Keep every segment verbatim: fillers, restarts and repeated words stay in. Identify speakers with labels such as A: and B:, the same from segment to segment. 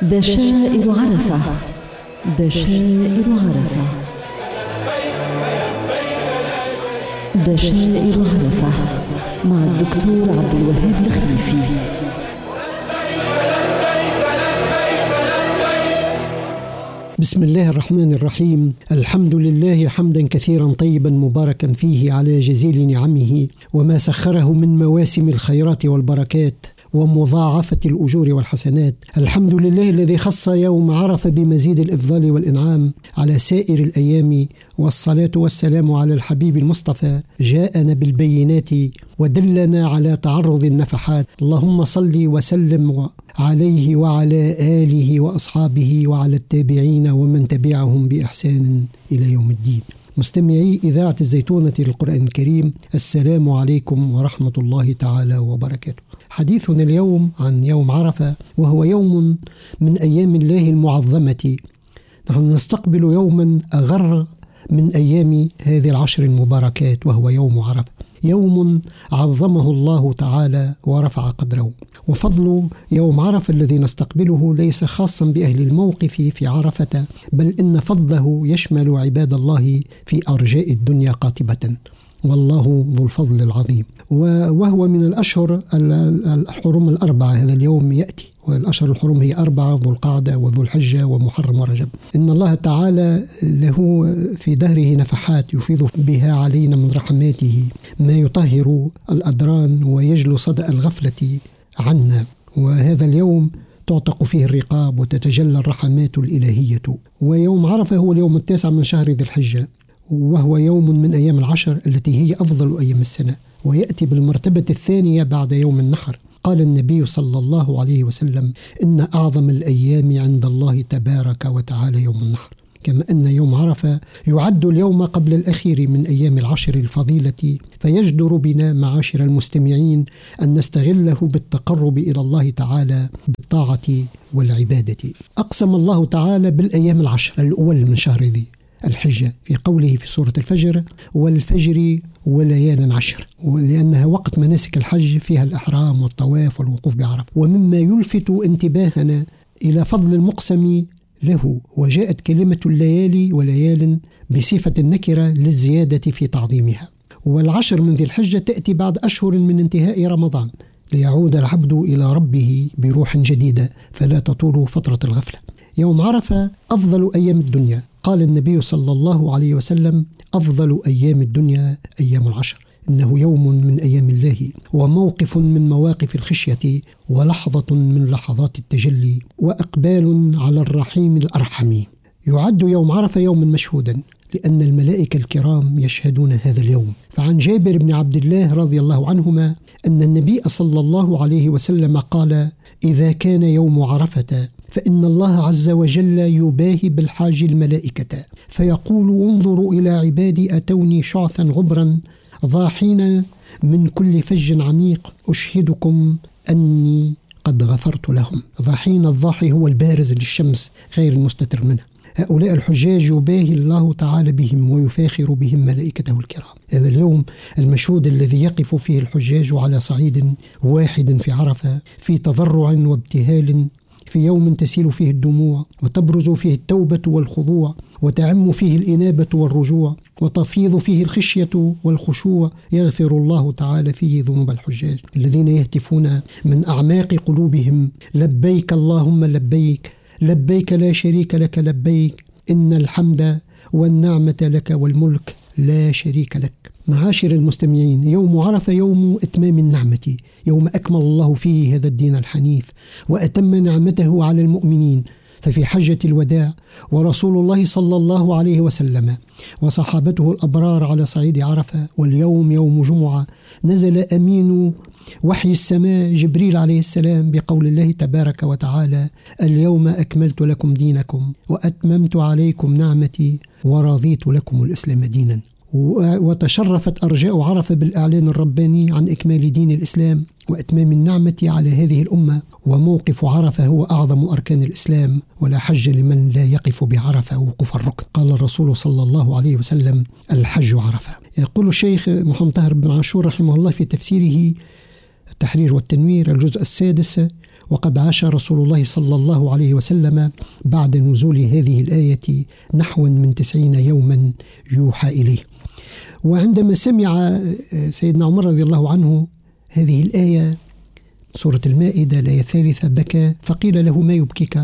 A: بشائر عرفة. بشائر عرفة. بشائر عرفة مع الدكتور عبد الوهاب الخليفي.
B: بسم الله الرحمن الرحيم. الحمد لله حمدا كثيرا طيبا مباركا فيه على جزيل نعمه وما سخره من مواسم الخيرات والبركات ومضاعفة الأجور والحسنات. الحمد لله الذي خص يوم عرفة بمزيد الإفضال والإنعام على سائر الأيام، والصلاة والسلام على الحبيب المصطفى جاءنا بالبينات ودلنا على تعرض النفحات. اللهم صل وسلم عليه وعلى آله وأصحابه وعلى التابعين ومن تبعهم بإحسان إلى يوم الدين. مستمعي إذاعة الزيتونة للقرآن الكريم، السلام عليكم ورحمة الله تعالى وبركاته. حديثنا اليوم عن يوم عرفة، وهو يوم من أيام الله المعظمة. نحن نستقبل يوما أغر من أيام هذه العشر المباركات، وهو يوم عرفة، يوم عظمه الله تعالى ورفع قدره. وفضل يوم عرفة الذي نستقبله ليس خاصا بأهل الموقف في عرفة، بل إن فضله يشمل عباد الله في أرجاء الدنيا قاطبة، والله ذو الفضل العظيم. وهو من الأشهر الحرم الأربعة. هذا اليوم يأتي، والأشهر الحرم هي أربعة: ذو القعدة وذو الحجة ومحرم ورجب. إن الله تعالى له في دهره نفحات يفيض بها علينا من رحماته ما يطهر الأدران ويجلو صدأ الغفلة عنا. وهذا اليوم تعتق فيه الرقاب وتتجلى الرحمات الإلهية. ويوم عرفة هو اليوم التاسع من شهر ذي الحجة، وهو يوم من أيام العشر التي هي أفضل أيام السنة، ويأتي بالمرتبة الثانية بعد يوم النحر. قال النبي صلى الله عليه وسلم: إن أعظم الأيام عند الله تبارك وتعالى يوم النحر. كما أن يوم عرفة يعد اليوم قبل الأخير من أيام العشر الفضيلة، فيجدر بنا معاشر المستمعين أن نستغله بالتقرب إلى الله تعالى بالطاعة والعبادة. أقسم الله تعالى بالأيام العشر الأول من شهر ذي الحجة في قوله في سورة الفجر: والفجر وليال عشر، ولأنها وقت مناسك الحج فيها الإحرام والطواف والوقوف بعرفة. ومما يلفت انتباهنا إلى فضل المقسم له، وجاءت كلمة الليالي وليال بصفة النكرة للزيادة في تعظيمها. والعشر من ذي الحجة تأتي بعد أشهر من انتهاء رمضان، ليعود العبد إلى ربه بروح جديدة، فلا تطول فترة الغفلة. يوم عرفة أفضل أيام الدنيا. قال النبي صلى الله عليه وسلم: أفضل أيام الدنيا أيام العشر. إنه يوم من أيام الله، وموقف من مواقف الخشية، ولحظة من لحظات التجلي، وإقبال على الرحيم الأرحم. يعد يوم عرفة يوما مشهودا، لأن الملائكة الكرام يشهدون هذا اليوم. فعن جابر بن عبد الله رضي الله عنهما أن النبي صلى الله عليه وسلم قال: إذا كان يوم عرفة فإن الله عز وجل يباهي بالحاج الملائكة، فيقول: انظروا إلى عبادي أتوني شعثا غبرا ضاحين من كل فج عميق، أشهدكم أني قد غفرت لهم. ضاحين، الضاحي هو البارز للشمس غير المستتر منها. هؤلاء الحجاج يباهي الله تعالى بهم ويفاخر بهم ملائكته الكرام. هذا اليوم المشهود الذي يقف فيه الحجاج على صعيد واحد في عرفة في تضرع وابتهال، في يوم تسيل فيه الدموع وتبرز فيه التوبة والخضوع وتعم فيه الإنابة والرجوع وتفيض فيه الخشية والخشوع. يغفر الله تعالى فيه ذنوب الحجاج الذين يهتفون من أعماق قلوبهم: لبيك اللهم لبيك، لبيك لا شريك لك لبيك، إن الحمد والنعمة لك والملك لا شريك لك. معاشر المستمعين، يوم عرفة يوم إتمام النعمة، يوم أكمل الله فيه هذا الدين الحنيف وأتم نعمته على المؤمنين. ففي حجة الوداع ورسول الله صلى الله عليه وسلم وصحابته الأبرار على صعيد عرفة، واليوم يوم جمعة، نزل أمين وحي السماء جبريل عليه السلام بقول الله تبارك وتعالى: اليوم أكملت لكم دينكم وأتممت عليكم نعمتي ورضيت لكم الإسلام دينا. وتشرفت أرجاء عرفة بالإعلان الرباني عن إكمال دين الإسلام وإتمام النعمة على هذه الأمة. وموقف عرفة هو أعظم أركان الإسلام، ولا حج لمن لا يقف بعرفة وقوف الركن. قال الرسول صلى الله عليه وسلم: الحج عرفة. يقول الشيخ محمد طاهر بن عاشور رحمه الله في تفسيره التحرير والتنوير الجزء السادس: وقد عاش رسول الله صلى الله عليه وسلم بعد نزول هذه الآية نحو من تسعين يوما يوحى إليه. وعندما سمع سيدنا عمر رضي الله عنه هذه الآية سورة المائدة الآية الثالثة بكى، فقيل له ما يبكيك؟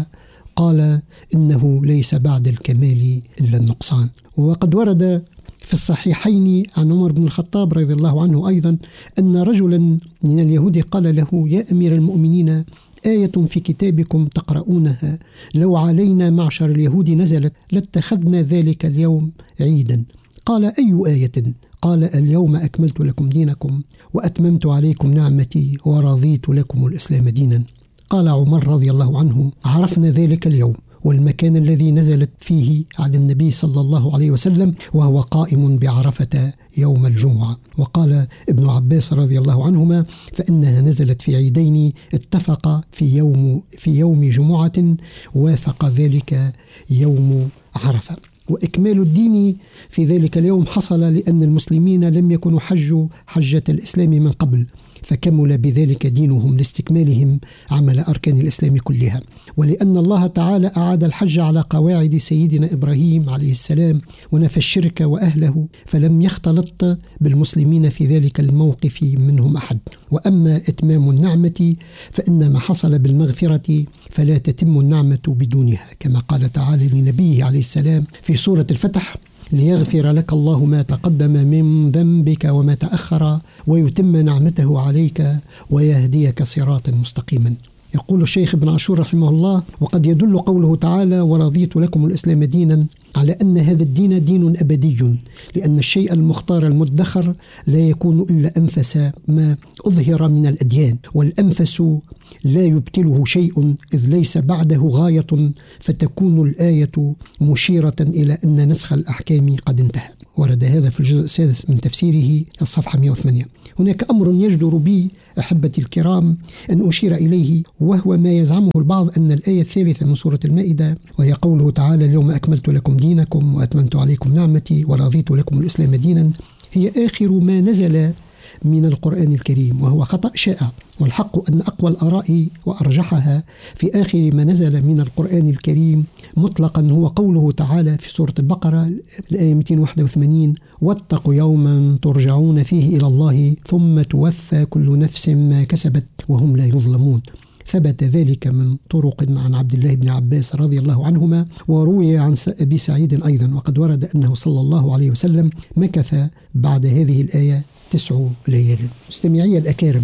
B: قال إنه ليس بعد الكمال إلا النقصان. وقد ورد في الصحيحين عن عمر بن الخطاب رضي الله عنه أيضا أن رجلا من اليهود قال له يا أمير المؤمنين آية في كتابكم تقرؤونها لو علينا معشر اليهود نزلت لاتخذنا ذلك اليوم عيدا. قال أي آية؟ قال اليوم أكملت لكم دينكم وأتممت عليكم نعمتي ورضيت لكم الإسلام دينا. قال عمر رضي الله عنه عرفنا ذلك اليوم والمكان الذي نزلت فيه على النبي صلى الله عليه وسلم وهو قائم بعرفة يوم الجمعة. وقال ابن عباس رضي الله عنهما فإنها نزلت في عيدين اتفق في يوم, في يوم جمعة وافق ذلك يوم عرفة. وإكمال الدين في ذلك اليوم حصل لأن المسلمين لم يكونوا حجوا حجة الإسلام من قبل، فكمل بذلك دينهم لاستكمالهم عمل أركان الإسلام كلها، ولأن الله تعالى أعاد الحج على قواعد سيدنا إبراهيم عليه السلام ونفى الشرك وأهله، فلم يختلط بالمسلمين في ذلك الموقف منهم أحد. وأما إتمام النعمة فإن ما حصل بالمغفرة فلا تتم النعمة بدونها، كما قال تعالى لنبيه عليه السلام في سورة الفتح ليغفر لك الله ما تقدم من ذنبك وما تأخر ويتم نعمته عليك ويهديك صراطا مستقيما. يقول الشيخ ابن عاشور رحمه الله وقد يدل قوله تعالى ورضيت لكم الإسلام دينا على أن هذا الدين دين أبدي، لأن الشيء المختار المدخر لا يكون إلا أنفس ما أظهر من الأديان، والأنفس لا يبتله شيء إذ ليس بعده غاية، فتكون الآية مشيرة إلى أن نسخ الأحكام قد انتهى. ورد هذا في الجزء السادس من تفسيره الصفحة مئة وثمانية. هناك أمر يجدر بي أحبتي الكرام أن أشير إليه، وهو ما يزعمه البعض أن الآية الثالثة من سورة المائدة وهي قوله تعالى اليوم أكملت لكم دينكم وأتممت عليكم نعمتي ورضيت لكم الإسلام دينا هي آخر ما نزل من القرآن الكريم، وهو خطأ شائع. والحق أن أقوى الآراء وأرجحها في آخر ما نزل من القرآن الكريم مطلقا هو قوله تعالى في سورة البقرة الآية مئتين وواحد وثمانين واتقوا يوما ترجعون فيه إلى الله ثم توفى كل نفس ما كسبت وهم لا يظلمون. ثبت ذلك من طرق عن عبد الله بن عباس رضي الله عنهما، وروي عن أبي سعيد أيضا. وقد ورد أنه صلى الله عليه وسلم مكث بعد هذه الآية تسع ليال. مستمعي الأكارم،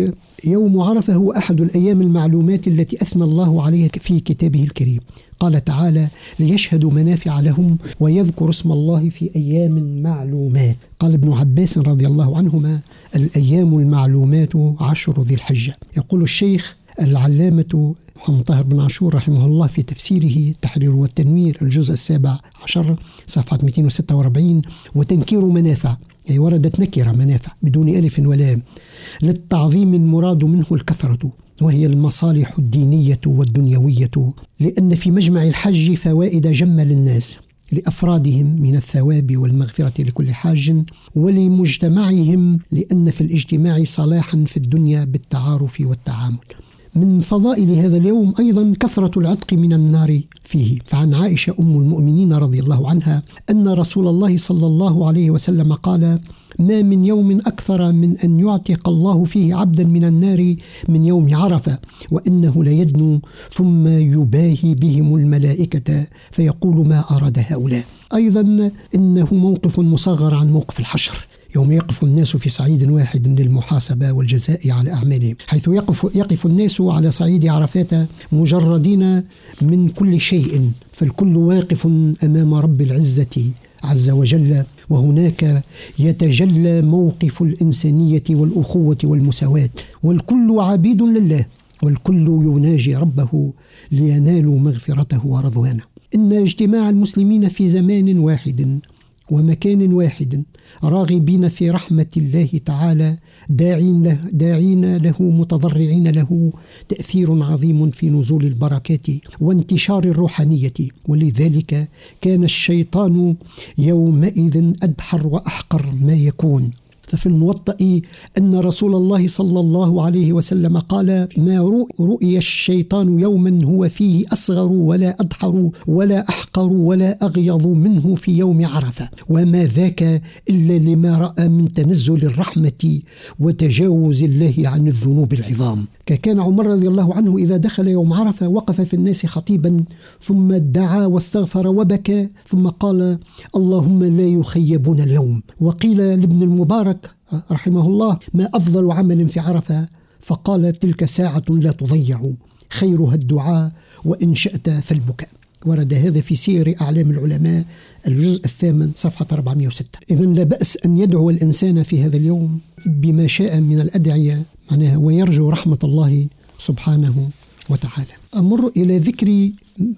B: يوم عرفة هو أحد الأيام المعلومات التي أثنى الله عليها في كتابه الكريم. قال تعالى ليشهدوا منافع لهم ويذكر اسم الله في أيام معلومات. قال ابن عباس رضي الله عنهما الأيام المعلومات عشر ذي الحجة. يقول الشيخ العلامة محمد طاهر بن عاشور رحمه الله في تفسيره التحرير والتنوير الجزء السابع عشر صفحة مئتين وستة وأربعين وتنكير منافع، أي وردت نكرة منافع بدون ألف ولام للتعظيم المراد منه الكثرة، وهي المصالح الدينية والدنيوية، لأن في مجمع الحج فوائد جمة للناس لأفرادهم من الثواب والمغفرة لكل حاج، ولمجتمعهم لأن في الاجتماع صلاحا في الدنيا بالتعارف والتعامل. من فضائل هذا اليوم أيضا كثرة العتق من النار فيه. فعن عائشة أم المؤمنين رضي الله عنها أن رسول الله صلى الله عليه وسلم قال ما من يوم أكثر من أن يعتق الله فيه عبدا من النار من يوم عرفة، وإنه ليدنو ثم يباهي بهم الملائكة فيقول ما أراد هؤلاء. أيضا إنه موقف مصغر عن موقف الحشر يوم يقف الناس في صعيد واحد للمحاسبة والجزاء على أعمالهم، حيث يقف, يقف الناس على صعيد عرفات مجردين من كل شيء، فالكل واقف أمام رب العزة عز وجل، وهناك يتجلى موقف الإنسانية والأخوة والمساواة، والكل عبيد لله، والكل يناجي ربه لينالوا مغفرته ورضوانه. إن اجتماع المسلمين في زمان واحد ومكان واحد راغبين في رحمة الله تعالى داعين له, داعين له متضرعين له تأثير عظيم في نزول البركات وانتشار الروحانية، ولذلك كان الشيطان يومئذ أدحر وأحقر ما يكون، ففي الموطأ أن رسول الله صلى الله عليه وسلم قال: ما رؤي الشيطان يوما هو فيه أصغر ولا أدحر ولا أحقر ولا أغيظ منه في يوم عرفة، وما ذاك إلا لما رأى من تنزل الرحمة وتجاوز الله عن الذنوب العظام. كان عمر رضي الله عنه إذا دخل يوم عرفة وقف في الناس خطيبا، ثم دعا واستغفر وبكى، ثم قال: اللهم لا يخيبون اليوم. وقيل لابن المبارك رحمه الله: ما أفضل عمل في عرفة؟ فقال: تلك ساعة لا تضيع، خيرها الدعاء وإن شئت فالبكاء. ورد هذا في سير أعلام العلماء الجزء الثامن صفحة أربعمائة وستة. إذن لا بأس أن يدعو الإنسان في هذا اليوم بما شاء من الأدعية معناها ويرجو رحمة الله سبحانه وتعالى. أمر إلى ذكر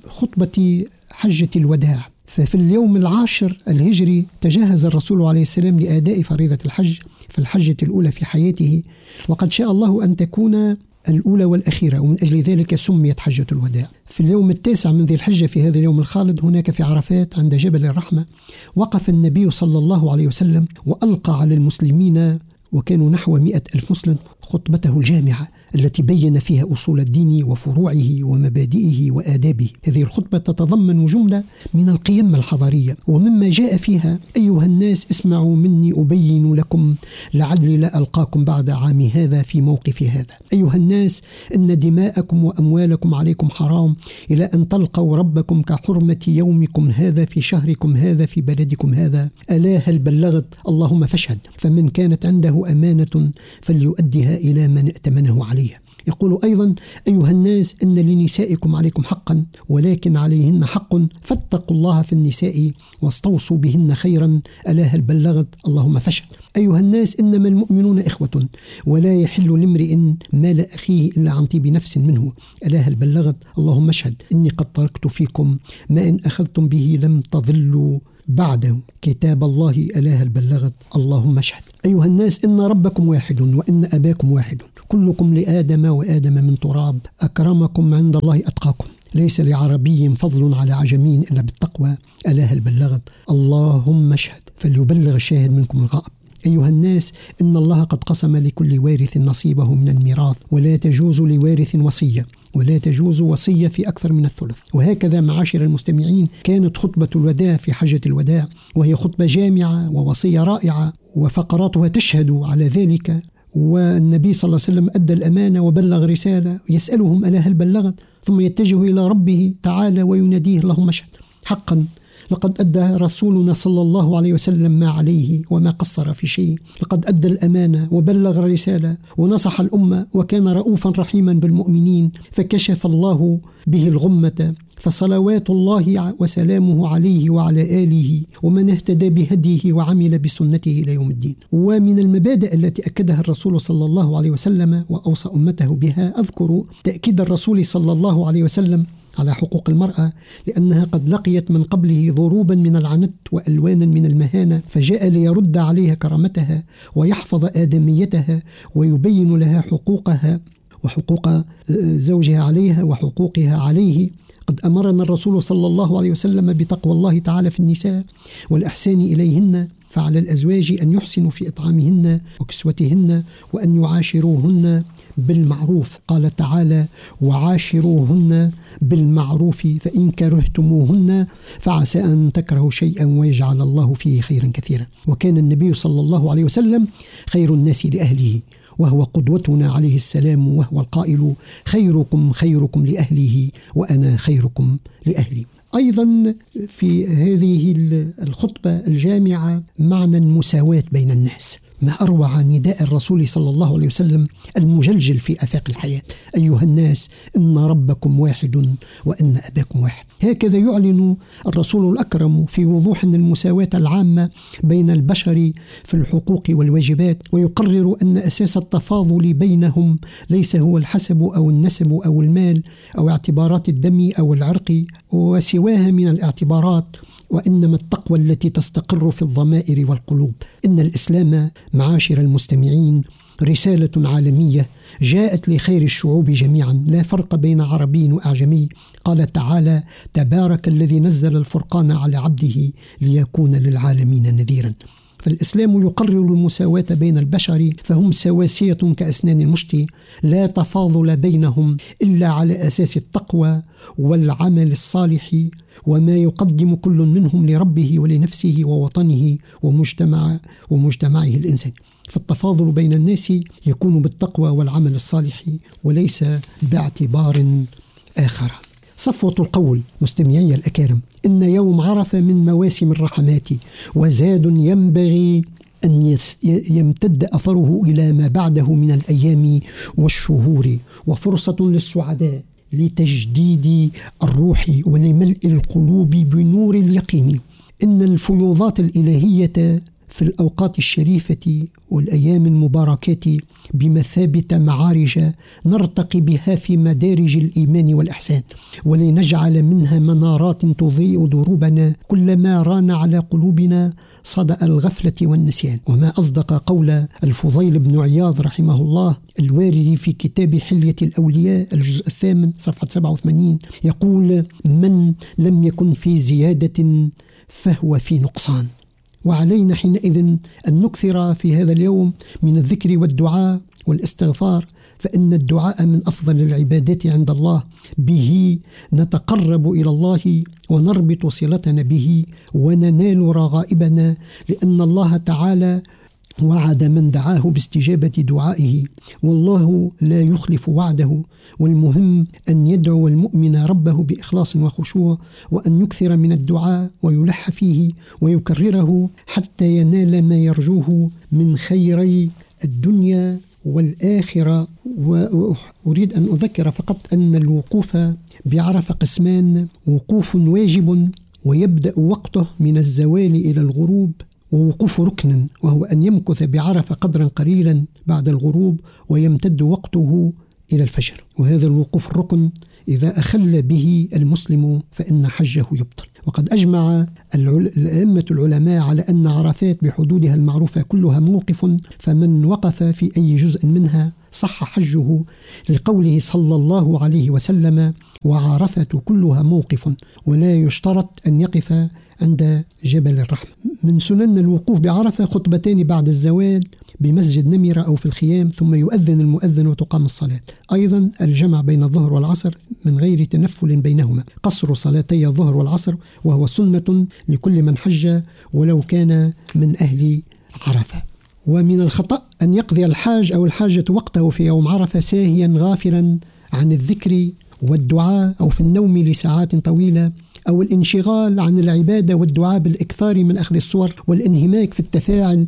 B: خطبة حجة الوداع. ففي اليوم العاشر الهجري تجهز الرسول عليه السلام لأداء فريضة الحج في الحجة الأولى في حياته، وقد شاء الله أن تكون الأولى والأخيرة، ومن أجل ذلك سميت حجة الوداع. في اليوم التاسع من ذي الحجة في هذا اليوم الخالد هناك في عرفات عند جبل الرحمة وقف النبي صلى الله عليه وسلم وألقى على المسلمين، وكانوا نحو مئة ألف مسلم، خطبته الجامعة التي بين فيها أصول الدين وفروعه ومبادئه وآدابه. هذه الخطبة تتضمن جملة من القيم الحضارية، ومما جاء فيها: أيها الناس اسمعوا مني أبين لكم لعلي لا ألقاكم بعد عامي هذا في موقف هذا. أيها الناس إن دماءكم وأموالكم عليكم حرام إلى أن تلقوا ربكم كحرمة يومكم هذا في شهركم هذا في بلدكم هذا. ألا هل بلغت؟ اللهم فاشهد. فمن كانت عنده أمانة فليؤدها إلى من ائتمنه عليه. يقول أيضا: أيها الناس إن لنسائكم عليكم حقا ولكن عليهن حق، فاتقوا الله في النساء واستوصوا بهن خيرا. ألا هل بلغت؟ اللهم فاشهد. أيها الناس إنما المؤمنون إخوة ولا يحل لامرئ مال أخيه إلا عن طيب نفس منه. ألا هل بلغت؟ اللهم اشهد. إني قد تركت فيكم ما إن أخذتم به لم تضلوا بعده كتاب الله. ألا هل بلغت؟ اللهم اشهد. أيها الناس إن ربكم واحد وإن أباكم واحد، كلكم لآدم وآدم من تراب، أكرمكم عند الله أتقاكم، ليس لعربي فضل على عجمي إلا بالتقوى. ألا هل بلغت؟ اللهم اشهد. فليبلغ الشاهد منكم الغائب. أيها الناس إن الله قد قسم لكل وارث نصيبه من الميراث، ولا تجوز لوارث وصية، ولا تجوز وصية في أكثر من الثلث. وهكذا معاشر المستمعين كانت خطبة الوداع في حجة الوداع، وهي خطبة جامعة ووصية رائعة، وفقراتها تشهد على ذلك. والنبي صلى الله عليه وسلم أدى الأمانة وبلغ رسالة، يسألهم: ألا هل بلغت؟ ثم يتجه إلى ربه تعالى ويناديه: اللهم اشهد. حقا لقد أدى رسولنا صلى الله عليه وسلم ما عليه وما قصر في شيء. لقد أدى الأمانة وبلغ الرسالة ونصح الأمة، وكان رؤوفا رحيما بالمؤمنين، فكشف الله به الغمة. فصلوات الله وسلامه عليه وعلى آله ومن اهتدى بهديه وعمل بسنته إلى يوم الدين. ومن المبادئ التي أكدها الرسول صلى الله عليه وسلم وأوصى أمته بها أذكر تأكيد الرسول صلى الله عليه وسلم على حقوق المرأة، لأنها قد لقيت من قبله ضروبا من العنت وألوانا من المهانة، فجاء ليرد عليها كرامتها ويحفظ آدميتها ويبين لها حقوقها وحقوق زوجها عليها وحقوقها عليه. قد أمرنا الرسول صلى الله عليه وسلم بتقوى الله تعالى في النساء والإحسان إليهن، فعلى الأزواج أن يحسنوا في إطعامهن وكسوتهن وأن يعاشروهن بالمعروف. قال تعالى: وعاشروهن بالمعروف فإن كرهتموهن فعسى أن تكرهوا شيئا ويجعل الله فيه خيرا كثيرا. وكان النبي صلى الله عليه وسلم خير الناس لأهله، وهو قدوتنا عليه السلام، وهو القائل: خيركم خيركم لأهله وأنا خيركم لأهلي. أيضا في هذه الخطبة الجامعة معنى المساواة بين الناس. ما أروع نداء الرسول صلى الله عليه وسلم المجلجل في آفاق الحياة: أيها الناس إن ربكم واحد وإن أباكم واحد. هكذا يعلن الرسول الأكرم في وضوح المساواة العامة بين البشر في الحقوق والواجبات، ويقرر أن أساس التفاضل بينهم ليس هو الحسب أو النسب أو المال أو اعتبارات الدم أو العرق وسواها من الاعتبارات، وإنما التقوى التي تستقر في الضمائر والقلوب. إن الإسلام معاشر المستمعين رسالة عالمية جاءت لخير الشعوب جميعا، لا فرق بين عربي وأعجمي. قال تعالى: تبارك الذي نزل الفرقان على عبده ليكون للعالمين نذيرا. فالإسلام يقرر المساواة بين البشر، فهم سواسية كأسنان المشط، لا تفاضل بينهم إلا على أساس التقوى والعمل الصالح، وما يقدم كل منهم لربه ولنفسه ووطنه ومجتمع ومجتمعه الإنساني. فالتفاضل بين الناس يكون بالتقوى والعمل الصالح وليس باعتبار آخر. صفوة القول مستمعي الأكارم، إن يوم عرفة من مواسم الرحمات، وزاد ينبغي أن يمتد أثره إلى ما بعده من الأيام والشهور، وفرصة للسعداء لتجديد الروح ولملء القلوب بنور اليقين. إن الفيوضات الإلهية في الأوقات الشريفة والأيام المباركات بمثابة معارج نرتقي بها في مدارج الإيمان والإحسان، ولنجعل منها منارات تضيء دروبنا كلما ران على قلوبنا صدأ الغفلة والنسيان. وما أصدق قول الفضيل بن عياض رحمه الله الوارد في كتاب حلية الأولياء الجزء الثامن صفحة سبعة وثمانين، يقول: من لم يكن في زيادة فهو في نقصان. وعلينا حينئذ أن نكثر في هذا اليوم من الذكر والدعاء والاستغفار، فإن الدعاء من أفضل العبادات عند الله، به نتقرب إلى الله ونربط صلتنا به وننال رغائبنا، لأن الله تعالى وعد من دعاه باستجابة دعائه، والله لا يخلف وعده. والمهم أن يدعو المؤمن ربه بإخلاص وخشوع، وأن يكثر من الدعاء ويلح فيه ويكرره حتى ينال ما يرجوه من خيري الدنيا والآخرة. وأريد أن أذكر فقط أن الوقوف بعرفة قسمان: وقوف واجب ويبدأ وقته من الزوال إلى الغروب، ووقوف ركن وهو أن يمكث بعرفة قدرا قليلا بعد الغروب ويمتد وقته إلى الفجر. وهذا الوقوف الركن إذا أخل به المسلم فإن حجه يبطل. وقد أجمع الأئمة العلماء على أن عرفات بحدودها المعروفة كلها موقف، فمن وقف في أي جزء منها صح حجه، لقوله صلى الله عليه وسلم: وعرفة كلها موقف، ولا يشترط أن يقف عند جبل الرحمة. من سنن الوقوف بعرفة خطبتان بعد الزوال بمسجد نمرة أو في الخيام، ثم يؤذن المؤذن وتقام الصلاة. أيضا الجمع بين الظهر والعصر من غير تنفل بينهما، قصر صلاتي الظهر والعصر، وهو سنة لكل من حج ولو كان من أهل عرفة. ومن الخطأ أن يقضي الحاج أو الحاجة وقته في يوم عرفة ساهيا غافلا عن الذكر والدعاء، أو في النوم لساعات طويلة، أو الانشغال عن العبادة والدعاء بالإكثار من أخذ الصور والانهماك في التفاعل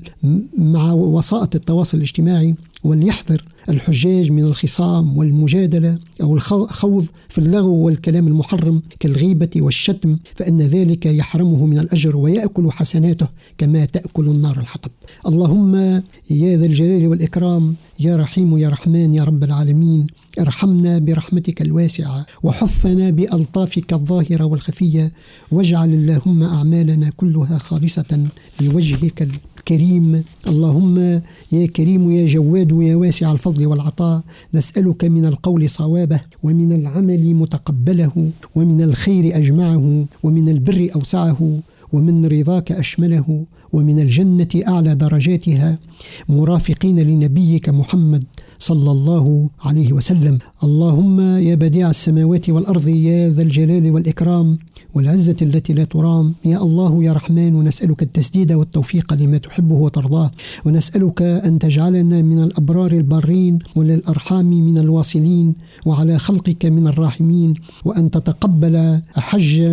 B: مع وسائط التواصل الاجتماعي. وليحذر الحجاج من الخصام والمجادلة أو الخوض في اللغو والكلام المحرم كالغيبة والشتم، فإن ذلك يحرمه من الأجر ويأكل حسناته كما تأكل النار الحطب. اللهم يا ذا الجلال والإكرام، يا رحيم يا رحمن يا رب العالمين، ارحمنا برحمتك الواسعة، وحفنا بألطافك الظاهرة والخفية، واجعل اللهم أعمالنا كلها خالصة لوجهك الكريم. اللهم يا كريم يا جواد يا واسع الفضل والعطاء، نسألك من القول صوابه، ومن العمل متقبله، ومن الخير أجمعه، ومن البر أوسعه، ومن رضاك أشمله، ومن الجنة أعلى درجاتها، مرافقين لنبيك محمد صلى الله عليه وسلم. اللهم يا بديع السماوات والأرض، يا ذا الجلال والإكرام والعزة التي لا ترام، يا الله يا رحمن، ونسألك التسديد والتوفيق لما تحبه وترضاه، ونسألك أن تجعلنا من الأبرار البارين، وللأرحام من الواصلين، وعلى خلقك من الراحمين، وأن تتقبل حج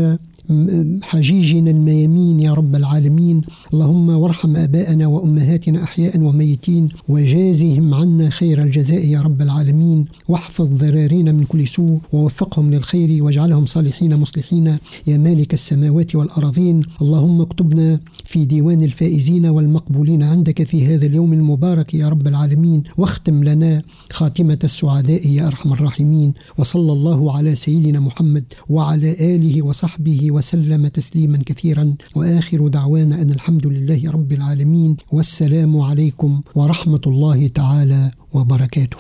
B: حجيجنا الميامين يا رب العالمين. اللهم وارحم آباءنا وأمهاتنا أحياء وميتين، وجازهم عنا خير الجزاء يا رب العالمين، واحفظ ذرارينا من كل سوء، ووفقهم للخير، واجعلهم صالحين مصلحين يا مالك السماوات والأراضين. اللهم اكتبنا في ديوان الفائزين والمقبولين عندك في هذا اليوم المبارك يا رب العالمين، واختم لنا خاتمة السعداء يا أرحم الراحمين. وصلى الله على سيدنا محمد وعلى آله وصحبه وسلم تسليما كثيرا، وآخر دعوانا أن الحمد لله رب العالمين، والسلام عليكم ورحمة الله تعالى وبركاته.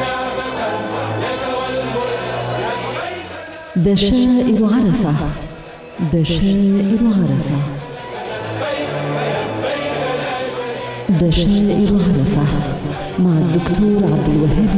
A: بشائر عرفة. بشائر عرفة. بشائر عرفة مع الدكتور عبد الوهاب